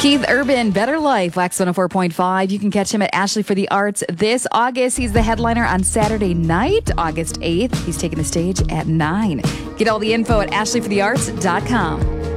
Keith Urban, Better Life, Wax 104.5. You can catch him at Ashley for the Arts this August. He's the headliner on Saturday night, August 8th. He's taking the stage at 9. Get all the info at ashleyforthearts.com.